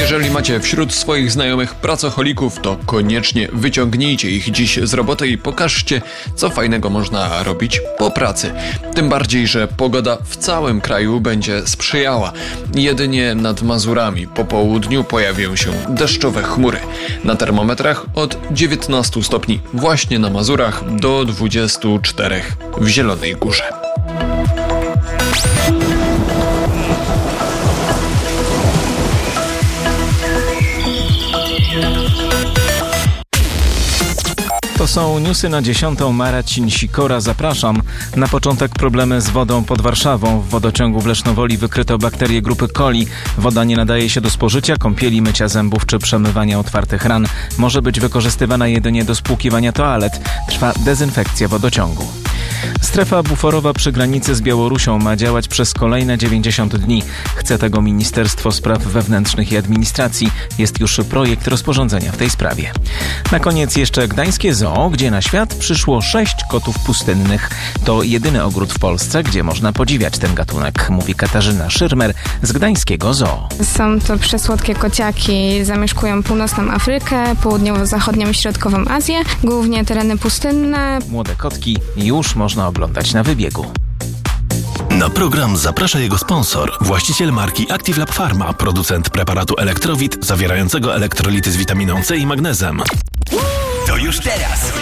Jeżeli macie wśród swoich znajomych pracocholików, to koniecznie wyciągnijcie ich dziś z roboty i pokażcie, co fajnego można robić po pracy. Tym bardziej, że pogoda w całym kraju będzie sprzyjała. Jedynie nad Mazurami po południu pojawią się deszczowe chmury. Na termometrach od 19 stopni właśnie na Mazurach do 24 w Zielonej Górze. To są newsy na 10. Marcin Sikora. Zapraszam. Na początek problemy z wodą pod Warszawą. W wodociągu w Lesznowoli wykryto bakterie grupy coli. Woda nie nadaje się do spożycia, kąpieli, mycia zębów czy przemywania otwartych ran. Może być wykorzystywana jedynie do spłukiwania toalet. Trwa dezynfekcja wodociągu. Strefa buforowa przy granicy z Białorusią ma działać przez kolejne 90 dni. Chce tego Ministerstwo Spraw Wewnętrznych i Administracji. Jest już projekt rozporządzenia w tej sprawie. Na koniec jeszcze gdańskie zoo, gdzie na świat przyszło 6 kotów pustynnych. To jedyny ogród w Polsce, gdzie można podziwiać ten gatunek, mówi Katarzyna Szyrmer z gdańskiego zoo. Są to przesłodkie kociaki, zamieszkują północną Afrykę, południowo-zachodnią i środkową Azję, głównie tereny pustynne. Młode kotki już można oglądać na wybiegu. Na program zaprasza jego sponsor, właściciel marki Active Lab Pharma, producent preparatu Elektrowit zawierającego elektrolity z witaminą C i magnezem. To już teraz